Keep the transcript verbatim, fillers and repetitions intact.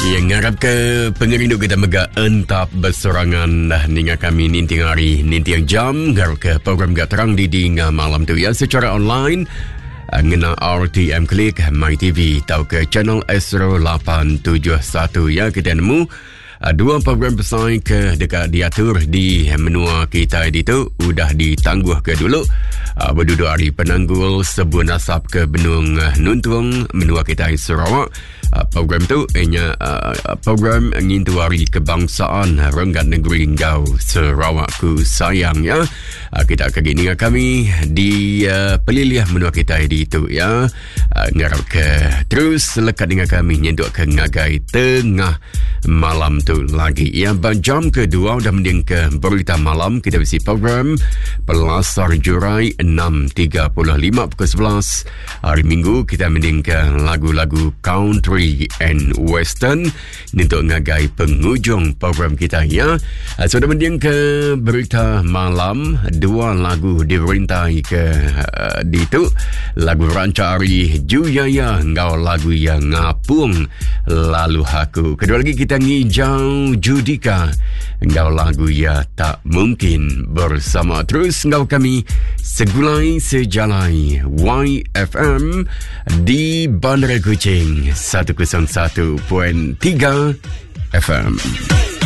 Yang ngarap ke pengerindu kita mega entap bersorangan dah ninga kami ninti hari ninti yang jam ngarap ke program gak terang di dinga malam tu ya secara online ngena R T M Klik My T V tau ke channel Astro lapan tujuh satu ya kita nemu Uh, dua program besar ke dekat diatur di menua kita itu udah ditangguh ke dulu uh, berduduk hari penanggul sebuah nasab ke Benung uh, Nuntung menua kita di Sarawak. Uh, program tu ianya uh, program ngintu hari kebangsaan Renggat Negeri Ngau Sarawak ku sayang ya. Uh, kita akan gini kami di uh, peliliah menua kita di itu ya. Uh, ngarap ke terus lekat dengan kami nyentuk ke ngagai tengah malam tu lagi ya. Jam kedua dah mending ke berita malam kita bisi program Pelasar Jurai enam tiga puluh lima pukul sebelas hari Minggu kita mending ke lagu-lagu country and western untuk ngagai penghujung program kita ya. Sudah mending ke berita malam dua lagu diberintai ke uh, di tu lagu Rancari Juyaya Ngau lagu yang ngapung lalu aku kedua lagi kita ngijau Judika Ngau lagu ya tak mungkin bersama terus ngau kami segulai sejalai Y F M di Bandar Kuching seratus satu perpuluhan tiga F M.